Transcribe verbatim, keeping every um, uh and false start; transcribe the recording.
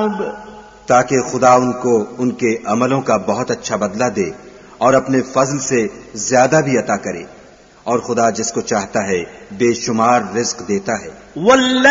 الثواب ताकि खुदा उनको उनके अमलों का बहुत अच्छा बदला दे और अपने फजल से ज्यादा भी अता करे। और खुदा जिसको चाहता है बेशुमार रिज्क देता है।